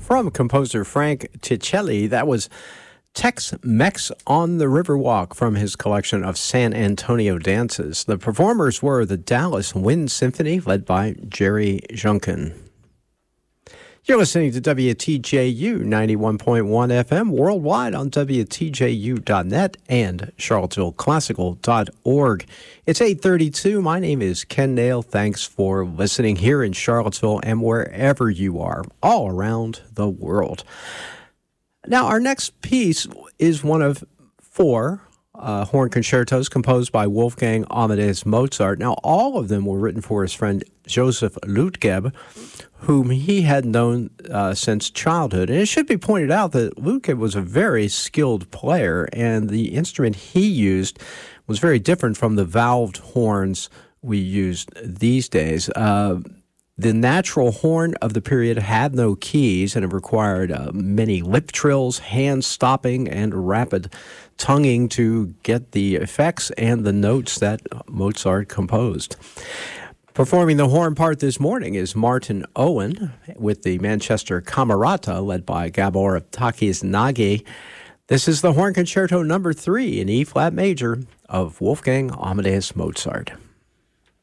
from composer Frank Ticelli. That was Tex-Mex on the Riverwalk from his collection of San Antonio dances. The performers were the Dallas Wind Symphony, led by Jerry Junkin. You're listening to WTJU 91.1 FM worldwide on WTJU.net and CharlottesvilleClassical.org. It's 8:32. My name is Ken Nail. Thanks for listening here in Charlottesville and wherever you are, all around the world. Now, our next piece is one of four horn concertos composed by Wolfgang Amadeus Mozart. Now, all of them were written for his friend Joseph Lütgeb, whom he had known since childhood. And it should be pointed out that Lütgeb was a very skilled player, and the instrument he used was very different from the valved horns we use these days. The natural horn of the period had no keys, and it required many lip trills, hand stopping, and rapid tonguing to get the effects and the notes that Mozart composed. Performing the horn part this morning is Martin Owen with the Manchester Camerata, led by Gabor Takis-Nagy. This is the Horn Concerto No. 3 in E-flat major of Wolfgang Amadeus Mozart.